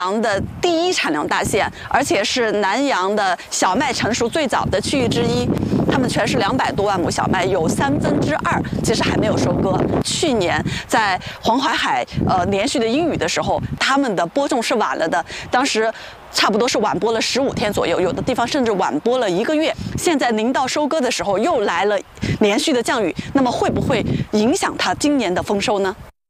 阳的第一产量大县，而且是南阳的小麦成熟最早的区域之一。他们全是200多万亩小麦，有2/3其实还没有收割。去年在黄淮海连续的阴雨的时候，他们的播种是晚了的，当时差不多是晚播了15天左右，有的地方甚至晚播了1个月。现在临到收割的时候又来了连续的降雨，那么会不会影响它今年的丰收呢？